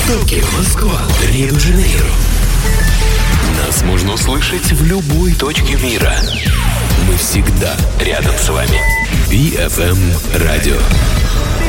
Токио, Москва, Рио-де-Жанейро. Нас можно услышать в любой точке мира. Мы всегда рядом с вами. BFM Radio.